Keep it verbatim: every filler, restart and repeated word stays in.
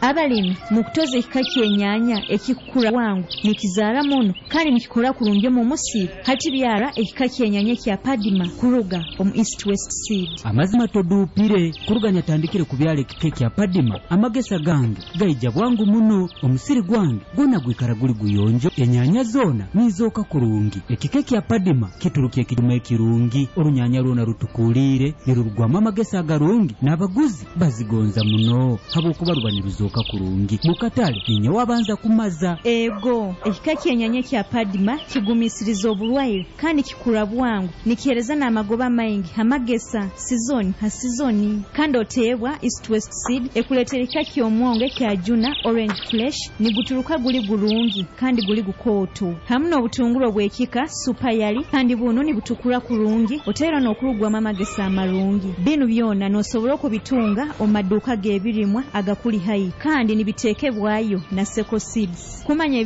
abalimi mu kutoza ekika ky'ennyaanya ekikula wangu nikizaala muno kandi nikikola kulungi mu musiri hati byara ekika ky'ennyaanya kya Padima kuruga omu East West Seed. Amazima toduupire kuruganya tandikire ku byala ekika kya Padima amagesa gange gayija bwangu muno omusiri gwange gwonna gwikara guli guyonjo ennyaanya zoona nizooka kulungi. Ekika kya Padima kitulukye ekituma ekirungi olunyaanya lwona rutukuliire nirurugwamu amagesa agalungi n'abaguzi bazigonza muno habwokuba luba niruzooka kulungi mu katale ninye wabanza kumaza. Ego ekika ky'ennyaanya kya Padima kigumisiriza obulwaire kandi kikula bwangu nikihereza n'amagoba maingi amagesa sizoni ha sizoni kandi oteebwa East West Seed ekuleetera ekika ky'omwonge kya Juna Orange Flesh nigutuluka guli gulungi kandi guli gukooto hamu n'obutungulu bw'ekika Super Yali kandi buno nibutukula kulungi oteera n'okulugwamu amagesa amalungi. Bino byonna n'osobola okubitunga omu maduuka g'ebirimwa agakuli hayi kandi nibiteekebwayo na Seko Seeds. Kumanya